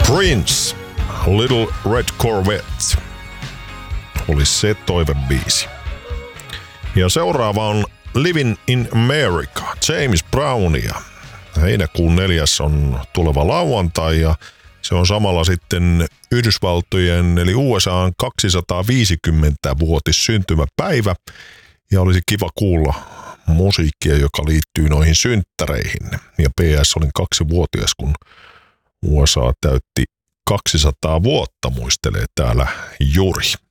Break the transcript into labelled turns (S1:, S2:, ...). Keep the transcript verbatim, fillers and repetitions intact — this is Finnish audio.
S1: Prince, Little Red Corvette oli se toivebiisi. Ja seuraava on Living in America, James Brownia. Heinäkuun neljäs on tuleva lauantai ja se on samalla sitten Yhdysvaltojen eli U S A:n kaksisataaviisikymmenvuotis syntymäpäivä. Ja olisi kiva kuulla musiikkia, joka liittyy noihin synttäreihin. Ja P S olin kaksivuotias, kun U S A täytti kaksisataa vuotta, muistelee täällä Juri.